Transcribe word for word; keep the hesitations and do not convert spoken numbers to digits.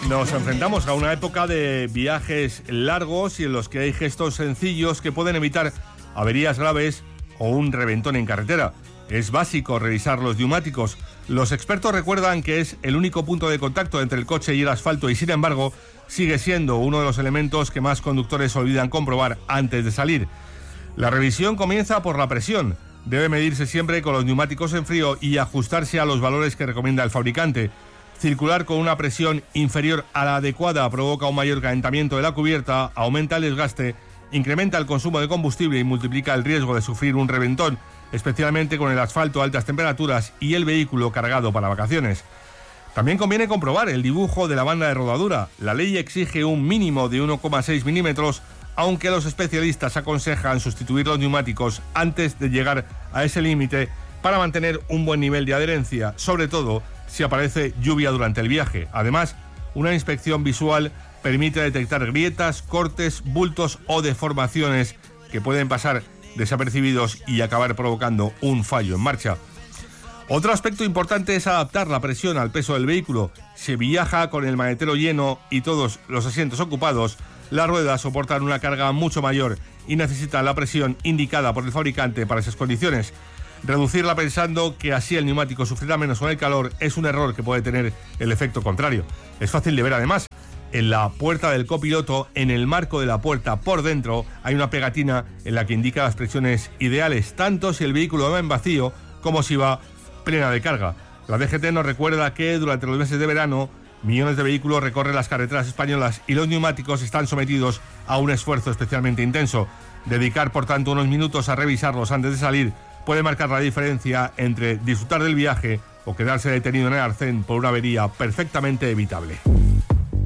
Nos enfrentamos a una época de viajes largos y en los que hay gestos sencillos que pueden evitar averías graves o un reventón en carretera. Es básico revisar los neumáticos. Los expertos recuerdan que es el único punto de contacto entre el coche y el asfalto y, sin embargo, sigue siendo uno de los elementos que más conductores olvidan comprobar antes de salir. La revisión comienza por la presión. Debe medirse siempre con los neumáticos en frío y ajustarse a los valores que recomienda el fabricante. Circular con una presión inferior a la adecuada provoca un mayor calentamiento de la cubierta, aumenta el desgaste, incrementa el consumo de combustible y multiplica el riesgo de sufrir un reventón, especialmente con el asfalto a altas temperaturas y el vehículo cargado para vacaciones. También conviene comprobar el dibujo de la banda de rodadura. La ley exige un mínimo de uno coma seis milímetros, aunque los especialistas aconsejan sustituir los neumáticos antes de llegar a ese límite para mantener un buen nivel de adherencia, sobre todo si aparece lluvia durante el viaje. Además, una inspección visual permite detectar grietas, cortes, bultos o deformaciones que pueden pasar desapercibidos y acabar provocando un fallo en marcha. Otro aspecto importante es adaptar la presión al peso del vehículo. Si viaja con el maletero lleno y todos los asientos ocupados, las ruedas soportan una carga mucho mayor y necesitan la presión indicada por el fabricante para esas condiciones. Reducirla pensando que así el neumático sufrirá menos con el calor es un error que puede tener el efecto contrario. Es fácil de ver además. En la puerta del copiloto, en el marco de la puerta por dentro, hay una pegatina en la que indica las presiones ideales, tanto si el vehículo va en vacío como si va plena de carga. La D G T nos recuerda que durante los meses de verano millones de vehículos recorren las carreteras españolas y los neumáticos están sometidos a un esfuerzo especialmente intenso. Dedicar, por tanto, unos minutos a revisarlos antes de salir puede marcar la diferencia entre disfrutar del viaje o quedarse detenido en el arcén por una avería perfectamente evitable.